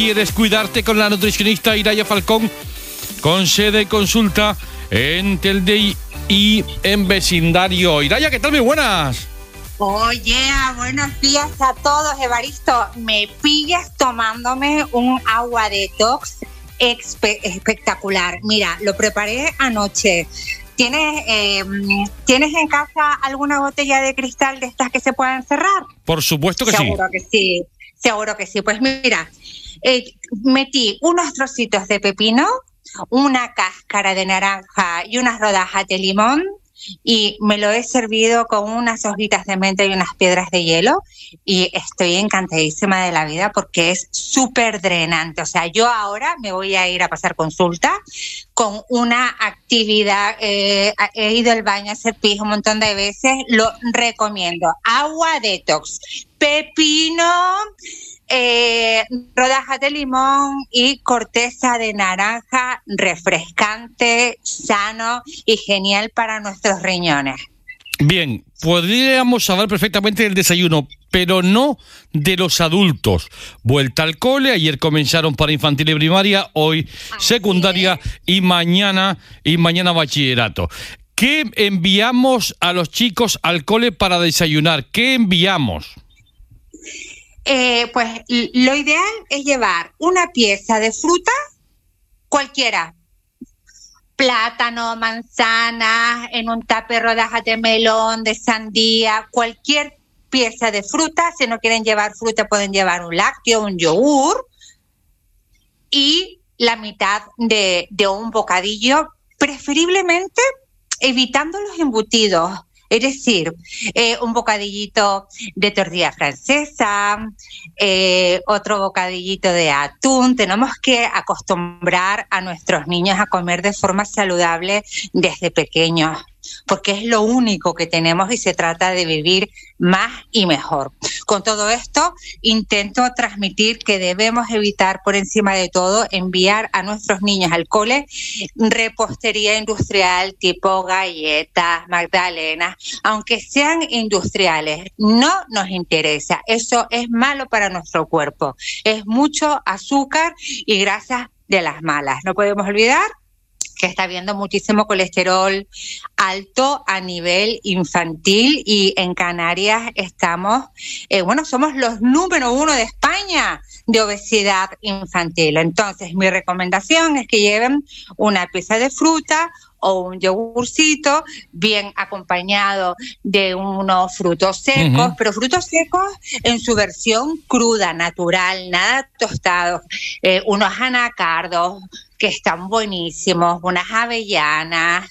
¿Quieres cuidarte con la nutricionista Iraya Falcón? Con sede y consulta en Telde y en vecindario. Iraya, ¿qué tal? Muy buenas. Oye, buenos días a todos, Evaristo. Me pillas tomándome un agua detox espectacular. Mira, lo preparé anoche. ¿Tienes en casa alguna botella de cristal de estas que se puedan cerrar? Por supuesto que Seguro que sí. Seguro que sí. Pues mira, metí unos trocitos de pepino, una cáscara de naranja y unas rodajas de limón y me lo he servido con unas hojitas de menta y unas piedras de hielo y estoy encantadísima de la vida porque es súper drenante. O sea, yo ahora me voy a ir a pasar consulta con una actividad, he ido al baño a hacer pis un montón de veces, lo recomiendo. Agua detox, pepino, rodajas de limón y corteza de naranja, refrescante, sano y genial para nuestros riñones. Bien, podríamos hablar perfectamente del desayuno, pero no de los adultos. Vuelta al cole, ayer comenzaron para infantil y primaria, hoy secundaria y mañana bachillerato. ¿Qué enviamos a los chicos al cole para desayunar? ¿Qué enviamos? Pues lo ideal es llevar una pieza de fruta cualquiera. Plátano, manzana, en un tupper rodajas de melón, de sandía, cualquier pieza de fruta. Si no quieren llevar fruta, pueden llevar un lácteo, un yogur y la mitad de un bocadillo, preferiblemente evitando los embutidos. Es decir, un bocadillito de tortilla francesa, otro bocadillito de atún. Tenemos que acostumbrar a nuestros niños a comer de forma saludable desde pequeños, porque es lo único que tenemos y se trata de vivir más y mejor. Con todo esto, intento transmitir que debemos evitar por encima de todo enviar a nuestros niños al cole repostería industrial tipo galletas, magdalenas, aunque sean industriales, no nos interesa. Eso es malo para nuestro cuerpo. Es mucho azúcar y grasas de las malas. No podemos olvidar que está habiendo muchísimo colesterol alto a nivel infantil y en Canarias estamos, somos los número 1 de España de obesidad infantil. Entonces, mi recomendación es que lleven una pieza de fruta o un yogurcito bien acompañado de unos frutos secos, pero frutos secos en su versión cruda, natural, nada tostados, unos anacardos que están buenísimos, unas avellanas,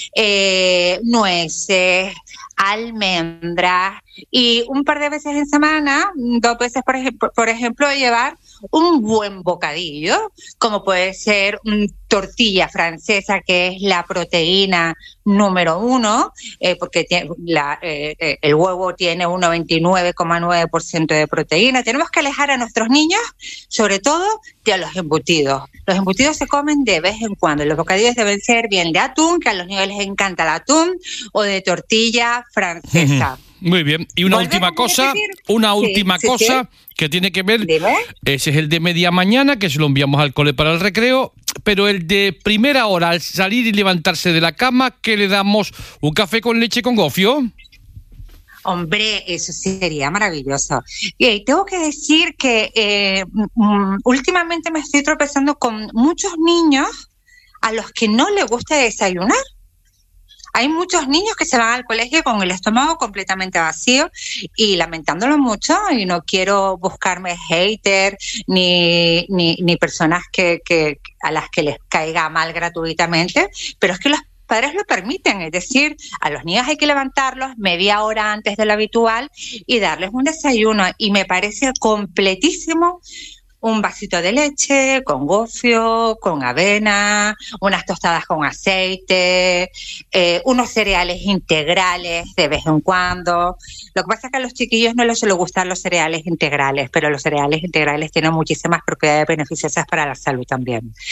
nueces, almendras y un par de veces en semana, 2 veces por ejemplo, llevar un buen bocadillo, como puede ser tortilla francesa, que es la proteína número 1, porque el huevo tiene un 99,9% de proteína. Tenemos que alejar a nuestros niños, sobre todo, de los embutidos. Los embutidos se comen de vez en cuando. Los bocadillos deben ser bien de atún, que a los niños les encanta el atún, o de tortilla francesa. Muy bien. Y una última cosa, que tiene que ver, ese es el de media mañana, que se lo enviamos al cole para el recreo, pero el de primera hora, al salir y levantarse de la cama, ¿qué le damos? ¿Un café con leche con gofio? Hombre, eso sería maravilloso. Tengo que decir que últimamente me estoy tropezando con muchos niños a los que no les gusta desayunar. Hay muchos niños que se van al colegio con el estómago completamente vacío y lamentándolo mucho, y no quiero buscarme haters ni personas que a las que les caiga mal gratuitamente, pero es que los padres lo permiten. Es decir, a los niños hay que levantarlos media hora antes de lo habitual y darles un desayuno, y me parece completísimo un vasito de leche con gofio, con avena, unas tostadas con aceite, unos cereales integrales de vez en cuando. Lo que pasa es que a los chiquillos no les suele gustar los cereales integrales, pero los cereales integrales tienen muchísimas propiedades beneficiosas para la salud también.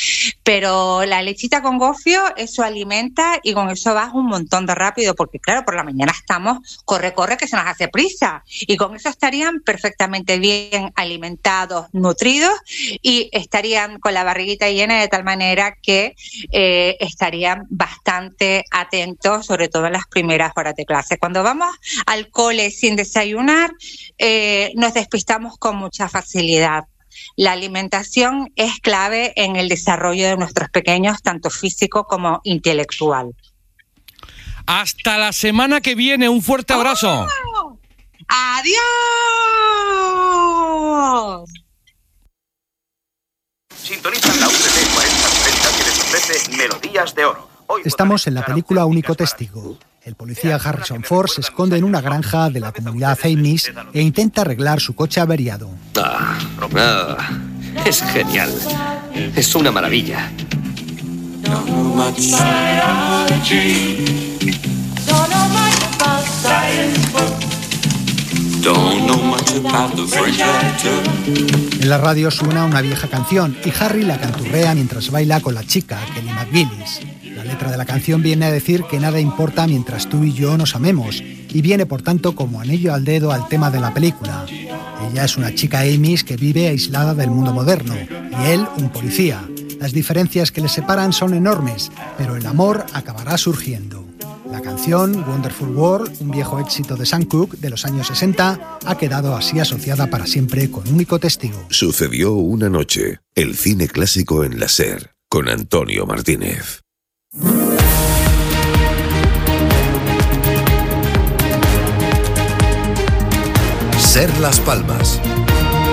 Pero la lechita con gofio, eso alimenta y con eso vas un montón de rápido, porque claro, por la mañana estamos corre, que se nos hace prisa, y con eso estarían perfectamente bien alimentados, nutridos, y estarían con la barriguita llena, de tal manera que estarían bastante atentos, sobre todo en las primeras horas de clase. Cuando vamos al cole sin desayunar, nos despistamos con mucha facilidad. La alimentación es clave en el desarrollo de nuestros pequeños, tanto físico como intelectual. Hasta la semana que viene, un fuerte abrazo. ¡Oh! ¡Adiós! Sintonizan la UTT 4030 que les ofrece Melodías de Oro. Estamos en la película Único Testigo. El policía Harrison Ford se esconde en una granja de la comunidad Amish e intenta arreglar su coche averiado. Es genial. Es una maravilla. En la radio suena una vieja canción y Harry la canturrea mientras baila con la chica, Kelly McGillis. La letra de la canción viene a decir que nada importa mientras tú y yo nos amemos, y viene por tanto como anillo al dedo al tema de la película. Ella es una chica Amish que vive aislada del mundo moderno, y él un policía. Las diferencias que les separan son enormes, pero el amor acabará surgiendo. La canción Wonderful World, un viejo éxito de Sam Cooke de los años 60, ha quedado así asociada para siempre con Único Testigo. Sucedió una noche, el cine clásico en la SER, con Antonio Martínez. SER Las Palmas